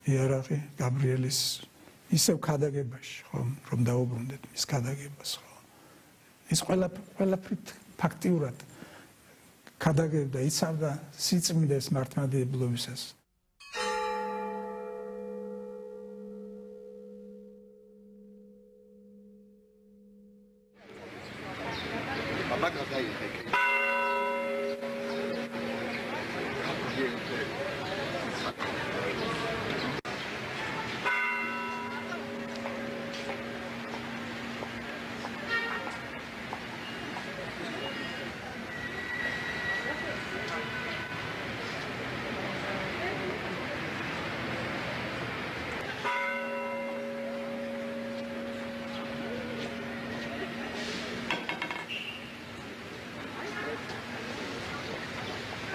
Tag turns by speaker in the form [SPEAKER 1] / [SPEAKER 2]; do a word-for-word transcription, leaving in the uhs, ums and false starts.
[SPEAKER 1] იარაღი გაბრიელის ისევ ქადაგებაში, ხო, რომ დაუბრუნდეთ მის ქადაგებას, ხო. ის ყველა ყველაფრით ფაქტიურად ქადაგებდა, იცავდა სიწმინდეს მართლმადიდებლობისას.
[SPEAKER 2] Baba,